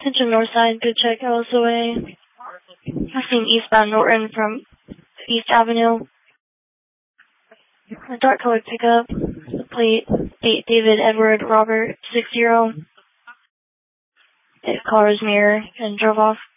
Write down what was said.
Attention Northside, good check, LSOA. Passing eastbound Norton from East Avenue. A dark colored pickup. The plate 8 David Edward Robert 60. It car was mirror and drove off.